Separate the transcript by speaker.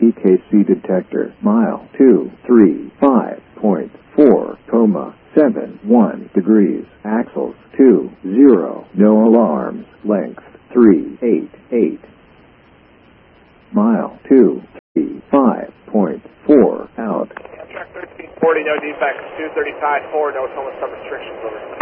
Speaker 1: PKC detector. Mile 235.4,71 degrees. Axles 20. No alarms. Length 388. Mile 235.4 out.
Speaker 2: Track 1340, no defects. 235.4, no tunnel, some restrictions. Over.